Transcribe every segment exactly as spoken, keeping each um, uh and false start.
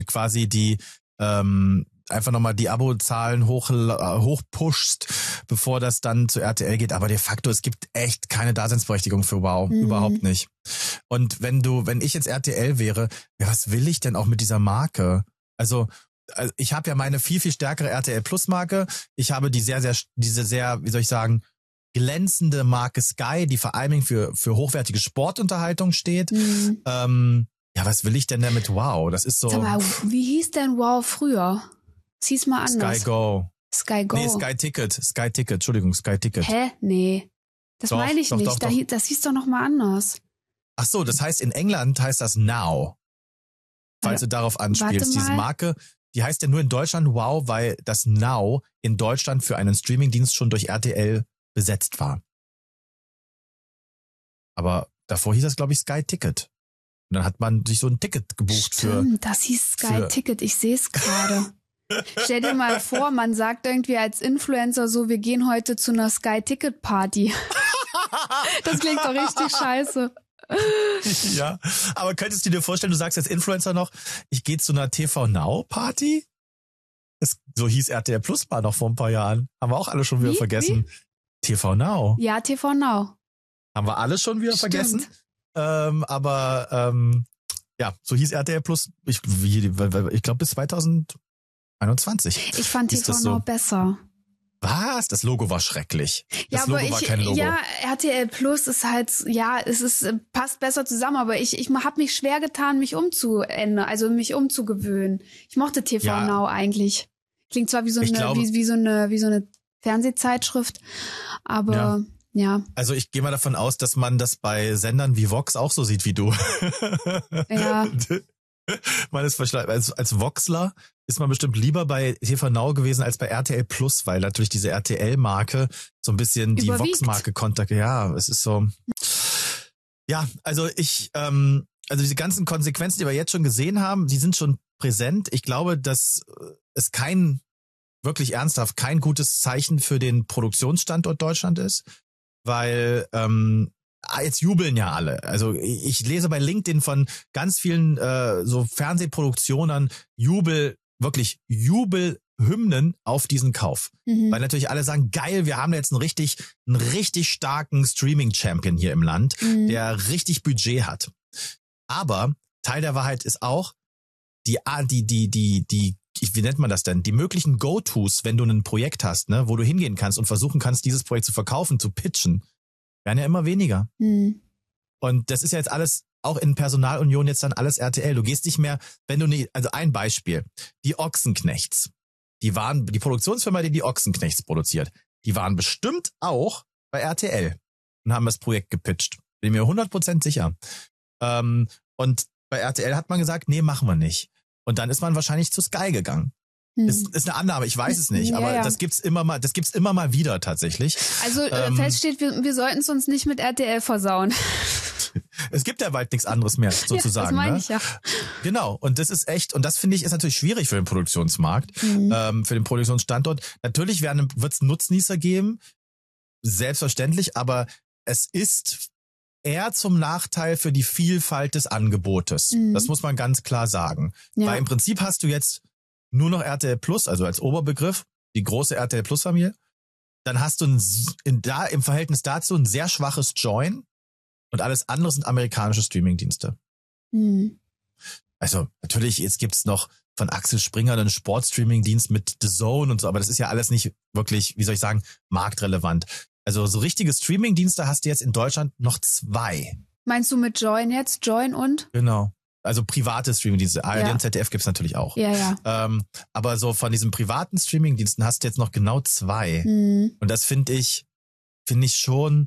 quasi die ähm, einfach nochmal die Abozahlen hoch, hochpushst, bevor das dann zu R T L geht. Aber de facto, es gibt echt keine Daseinsberechtigung für Wow. Mhm. Überhaupt nicht. Und wenn du, wenn ich jetzt R T L wäre, ja, was will ich denn auch mit dieser Marke? Also, ich habe ja meine viel, viel stärkere R T L Plus Marke. Ich habe die sehr, sehr, diese sehr, wie soll ich sagen, glänzende Marke Sky, die vor allen Dingen für, für hochwertige Sportunterhaltung steht. Mhm. Ähm, ja, was will ich denn damit Wow? Das ist so. Sag mal, wie hieß denn Wow früher? Es hieß mal anders. Sky Go. Sky Go. Nee, Sky Ticket. Sky Ticket. Entschuldigung, Sky Ticket. Hä? Nee. Das doch, meine ich doch, nicht. Doch, doch. Da, das hieß doch noch mal anders. Ach so, das heißt, in England heißt das Now. Falls also, du darauf anspielst. Diese Marke, die heißt ja nur in Deutschland Wow, weil das Now in Deutschland für einen Streamingdienst schon durch R T L besetzt war. Aber davor hieß das, glaube ich, Sky Ticket. Und dann hat man sich so ein Ticket gebucht. Stimmt, für. Das hieß Sky Ticket. Ich sehe es gerade. Stell dir mal vor, man sagt irgendwie als Influencer so, wir gehen heute zu einer Sky Ticket Party. Das klingt doch richtig scheiße. Ja, aber könntest du dir vorstellen, du sagst als Influencer noch, ich gehe zu einer T V Now Party? Das, so hieß R T L Plus mal noch vor ein paar Jahren. Haben wir auch alle schon wieder Wie? vergessen. Wie? T V Now. Ja, T V Now. Haben wir alle schon wieder Stimmt. vergessen. Ähm, aber ähm, ja, so hieß R T L Plus, ich, ich glaube bis zwanzig einundzwanzig. Ich fand T V Now so besser. Was? Das Logo war schrecklich. Das ja, Logo aber ich, war kein Logo. Ja, R T L Plus ist halt, ja, es ist passt besser zusammen, aber ich ich habe mich schwer getan, mich umzuändern, also mich umzugewöhnen. Ich mochte T V ja. Now eigentlich. Klingt zwar wie so eine glaube, wie, wie so eine wie so eine Fernsehzeitschrift, aber ja. ja. Also ich gehe mal davon aus, dass man das bei Sendern wie Vox auch so sieht wie du. Ja. Man ist als, als Voxler ist man bestimmt lieber bei T V Now gewesen als bei R T L Plus, weil natürlich diese R T L-Marke so ein bisschen die Vox-Marke kontaktiert. Ja, es ist so. Ja, also ich, ähm, also diese ganzen Konsequenzen, die wir jetzt schon gesehen haben, die sind schon präsent. Ich glaube, dass es kein, wirklich ernsthaft, kein gutes Zeichen für den Produktionsstandort Deutschland ist, weil ähm, jetzt jubeln ja alle. Also ich lese bei LinkedIn von ganz vielen äh, so Fernsehproduktionen Jubel, wirklich Jubelhymnen auf diesen Kauf. Mhm. Weil natürlich alle sagen, geil, wir haben jetzt einen richtig, einen richtig starken Streaming-Champion hier im Land, mhm. der richtig Budget hat. Aber Teil der Wahrheit ist auch, die, die, die, die, die, wie nennt man das denn? Die möglichen Go-Tos, wenn du ein Projekt hast, ne, wo du hingehen kannst und versuchen kannst, dieses Projekt zu verkaufen, zu pitchen, werden ja immer weniger. Mhm. Und das ist ja jetzt alles, auch in Personalunion jetzt dann alles R T L. Du gehst nicht mehr, wenn du nicht, also ein Beispiel, die Ochsenknechts, die waren, die Produktionsfirma, die die Ochsenknechts produziert, die waren bestimmt auch bei R T L und haben das Projekt gepitcht. Bin mir hundert Prozent sicher. Ähm, und bei R T L hat man gesagt, nee, machen wir nicht. Und dann ist man wahrscheinlich zu Sky gegangen. Hm. Ist, ist eine Annahme, ich weiß es nicht, ja, aber ja. das gibt's immer mal, das gibt's immer mal wieder tatsächlich. Also ähm, fest steht, wir, wir sollten es uns nicht mit R T L versauen. Es gibt ja bald nichts anderes mehr, sozusagen. Ja, das meine ne? ich ja. Genau, und das ist echt, und das finde ich ist natürlich schwierig für den Produktionsmarkt, mhm. ähm, für den Produktionsstandort. Natürlich wird es Nutznießer geben, selbstverständlich, aber es ist eher zum Nachteil für die Vielfalt des Angebotes. Mhm. Das muss man ganz klar sagen. Ja. Weil im Prinzip hast du jetzt nur noch R T L Plus, also als Oberbegriff, die große R T L Plus Familie. Dann hast du ein, in, da im Verhältnis dazu ein sehr schwaches Join und alles andere sind amerikanische Streamingdienste. Mhm. Also natürlich, jetzt gibt's noch von Axel Springer einen Sportstreamingdienst mit The Zone und so, aber das ist ja alles nicht wirklich, wie soll ich sagen, marktrelevant. Also so richtige Streamingdienste hast du jetzt in Deutschland noch zwei. Meinst du mit Join jetzt? Join und? Genau. Also private Streamingdienste. A R D ja. und Z D F gibt's natürlich auch. Ja, ja. Ähm, aber so von diesen privaten Streamingdiensten hast du jetzt noch genau zwei. Mhm. Und das finde ich, finde ich schon,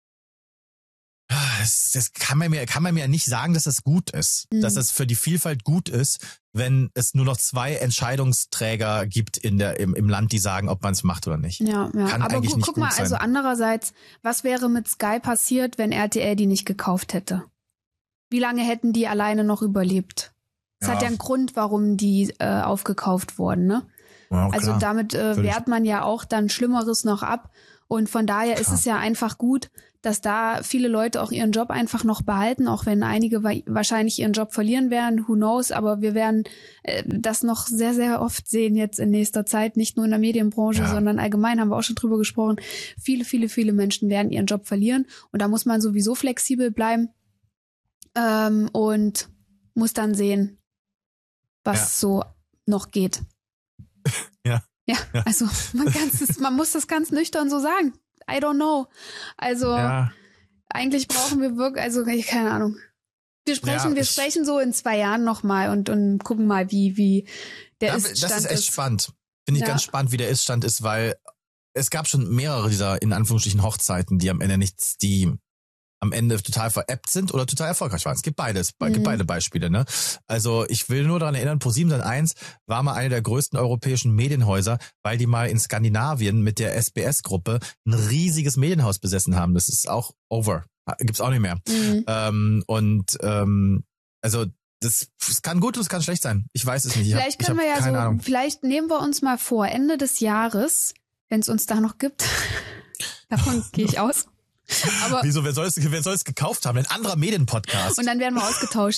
das, das kann man mir, kann man mir nicht sagen, dass das gut ist. Mhm. Dass das für die Vielfalt gut ist, wenn es nur noch zwei Entscheidungsträger gibt in der, im, im Land, die sagen, ob man es macht oder nicht. Ja, ja. Kann aber eigentlich gu- nicht guck gut mal, sein. also andererseits, was wäre mit Sky passiert, wenn R T L die nicht gekauft hätte? Wie lange hätten die alleine noch überlebt? Es ja. hat ja einen Grund, warum die äh, aufgekauft wurden, ne? Ja, also damit äh, wehrt man ja auch dann Schlimmeres noch ab. Und von daher Klar. ist es ja einfach gut, dass da viele Leute auch ihren Job einfach noch behalten, auch wenn einige wa- wahrscheinlich ihren Job verlieren werden, who knows, aber wir werden äh, das noch sehr, sehr oft sehen jetzt in nächster Zeit, nicht nur in der Medienbranche, ja. sondern allgemein, haben wir auch schon drüber gesprochen, viele, viele, viele Menschen werden ihren Job verlieren und da muss man sowieso flexibel bleiben ähm, und muss dann sehen, was ja. so noch geht. Ja. Ja, ja. also man, das, man muss das ganz nüchtern so sagen. I don't know. Also ja. eigentlich brauchen wir wirklich, also keine Ahnung. Wir sprechen, ja, wir sprechen so in zwei Jahren nochmal und, und gucken mal, wie, wie der da, Ist-Stand ist. Das ist echt ist. spannend. Finde ich ja. ganz spannend, wie der Ist-Stand ist, weil es gab schon mehrere dieser, in Anführungsstrichen, Hochzeiten, die am Ende nichts, die am Ende total veräppt sind oder total erfolgreich waren. Es gibt beides, mhm. gibt beide Beispiele, ne? Also ich will nur daran erinnern, ProSieben eins war mal eine der größten europäischen Medienhäuser, weil die mal in Skandinavien mit der S B S-Gruppe ein riesiges Medienhaus besessen haben. Das ist auch over. Gibt's auch nicht mehr. Mhm. Ähm, und ähm, also das, das kann gut und es kann schlecht sein. Ich weiß es nicht. Ich vielleicht hab, können wir ja so, Ahnung. Vielleicht nehmen wir uns mal vor, Ende des Jahres, wenn es uns da noch gibt, davon gehe ich aus. Aber wieso, wer soll es, wer soll es gekauft haben? Ein anderer Medienpodcast. Und dann werden wir ausgetauscht.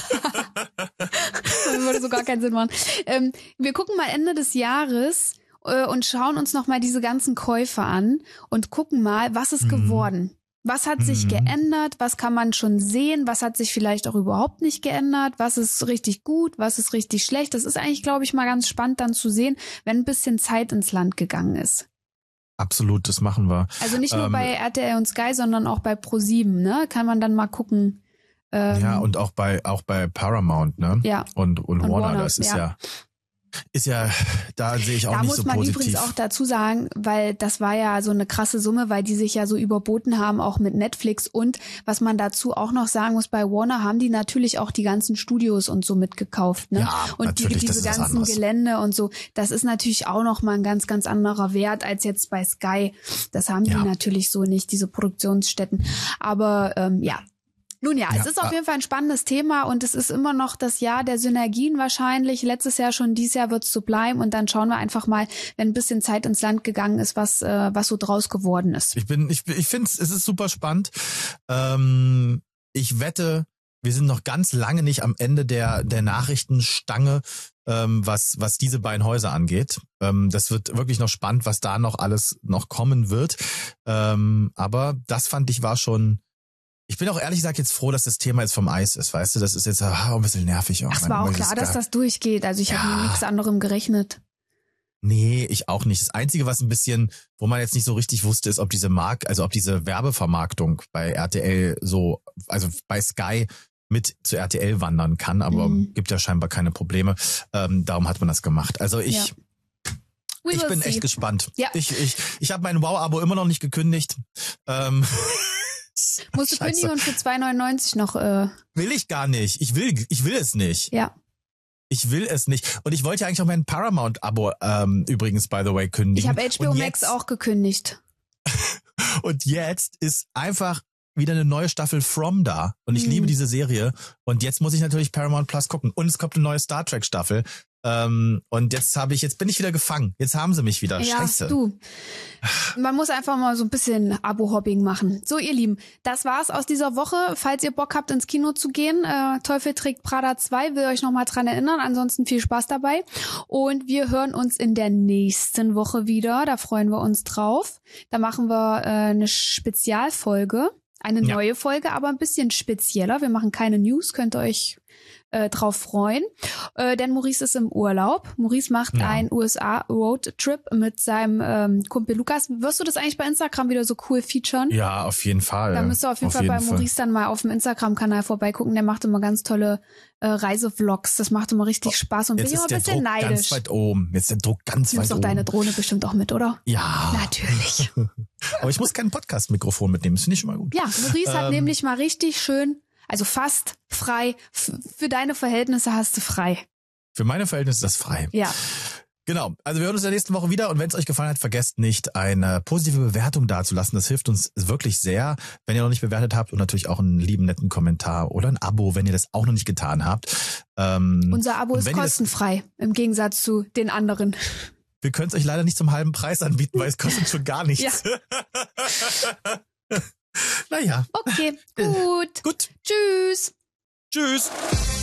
Das würde so gar keinen Sinn machen. Ähm, wir gucken mal Ende des Jahres äh, und schauen uns nochmal diese ganzen Käufe an und gucken mal, was ist mhm. geworden. Was hat sich mhm. geändert? Was kann man schon sehen? Was hat sich vielleicht auch überhaupt nicht geändert? Was ist richtig gut? Was ist richtig schlecht? Das ist eigentlich, glaube ich, mal ganz spannend dann zu sehen, wenn ein bisschen Zeit ins Land gegangen ist. Absolut, das machen wir. Also nicht nur ähm, bei R T L und Sky, sondern auch bei ProSieben, ne? Kann man dann mal gucken. Ähm, ja, und auch bei auch bei Paramount, ne? Ja. Und, und, und Warner, Warner, das ist ja. ja, ist ja, da sehe ich auch da nicht so positiv. Da muss man übrigens auch dazu sagen, weil das war ja so eine krasse Summe, weil die sich ja so überboten haben, auch mit Netflix. Und was man dazu auch noch sagen muss, bei Warner haben die natürlich auch die ganzen Studios und so mitgekauft, ne? Ja, und die, diese ganzen Gelände und so. Das ist natürlich auch noch mal ein ganz, ganz anderer Wert als jetzt bei Sky. Das haben ja. die natürlich so nicht, diese Produktionsstätten. Aber ähm, ja. Nun ja, ja, es ist auf jeden Fall ein spannendes Thema und es ist immer noch das Jahr der Synergien wahrscheinlich. Letztes Jahr schon, dieses Jahr wird es so bleiben und dann schauen wir einfach mal, wenn ein bisschen Zeit ins Land gegangen ist, was äh, was so draus geworden ist. Ich bin, ich, ich finde, es ist super spannend. Ähm, ich wette, wir sind noch ganz lange nicht am Ende der der Nachrichtenstange, ähm, was was diese beiden Häuser angeht. Ähm, das wird wirklich noch spannend, was da noch alles noch kommen wird. Ähm, aber das fand ich war schon. Ich bin auch ehrlich gesagt jetzt froh, dass das Thema jetzt vom Eis ist, weißt du? Das ist jetzt ah, ein bisschen nervig. Auch. Es war auch klar, dass das durchgeht. Also ich ja. habe mit nichts anderem gerechnet. Nee, ich auch nicht. Das Einzige, was ein bisschen, wo man jetzt nicht so richtig wusste, ist, ob diese Mark, also ob diese Werbevermarktung bei R T L so, also bei Sky mit zu R T L wandern kann, aber mhm. gibt ja scheinbar keine Probleme. Ähm, darum hat man das gemacht. Also ich... Ja. Ich bin see. echt gespannt. Ja. Ich, ich, ich habe mein Wow-Abo immer noch nicht gekündigt. Ähm... Musst du kündigen und für zwei neunundneunzig noch... Äh will ich gar nicht. Ich will ich will es nicht. Ja. Ich will es nicht. Und ich wollte ja eigentlich auch mein Paramount-Abo ähm, übrigens, by the way, kündigen. Ich habe H B O Max auch gekündigt. Und jetzt ist einfach wieder eine neue Staffel From da. Und ich hm. liebe diese Serie. Und jetzt muss ich natürlich Paramount Plus gucken. Und es kommt eine neue Star Trek Staffel. Ähm, und jetzt habe ich, jetzt bin ich wieder gefangen. Jetzt haben sie mich wieder. Ja, Scheiße. Du. Man muss einfach mal so ein bisschen Abo-Hopping machen. So, ihr Lieben, das war's aus dieser Woche. Falls ihr Bock habt, ins Kino zu gehen, äh, Teufel trägt Prada zwei, will euch nochmal dran erinnern. Ansonsten viel Spaß dabei. Und wir hören uns in der nächsten Woche wieder. Da freuen wir uns drauf. Da machen wir äh, eine Spezialfolge. Eine neue ja. Folge, aber ein bisschen spezieller. Wir machen keine News, könnt ihr euch äh, drauf freuen. Äh, denn Maurice ist im Urlaub. Maurice macht ja. einen U S A-Roadtrip mit seinem ähm, Kumpel Lukas. Wirst du das eigentlich bei Instagram wieder so cool featuren? Ja, auf jeden Fall. Da müsst ihr auf jeden auf Fall jeden bei Maurice Fall. dann mal auf dem Instagram-Kanal vorbeigucken. Der macht immer ganz tolle äh, Reisevlogs. Das macht immer richtig Spaß und bin ich immer ein bisschen Druck neidisch. Ganz weit oben. Jetzt ist der Druck ganz du weit nimmst oben. doch deine Drohne bestimmt auch mit, oder? Ja. Natürlich. Aber ich muss kein Podcast-Mikrofon mitnehmen. Das finde ich schon mal gut. Ja, Maurice ähm, hat nämlich mal richtig schön, also fast frei. F- für deine Verhältnisse hast du frei. Für meine Verhältnisse ist das frei. Ja. Genau. Also wir hören uns in der nächsten Woche wieder. Und wenn es euch gefallen hat, vergesst nicht, eine positive Bewertung dazulassen. Das hilft uns wirklich sehr, wenn ihr noch nicht bewertet habt. Und natürlich auch einen lieben, netten Kommentar oder ein Abo, wenn ihr das auch noch nicht getan habt. Ähm, Unser Abo ist kostenfrei, im Gegensatz zu den anderen. wir können es euch leider nicht zum halben Preis anbieten, weil es kostet schon gar nichts. Ja. Naja. Okay, gut. Gut. Tschüss. Tschüss.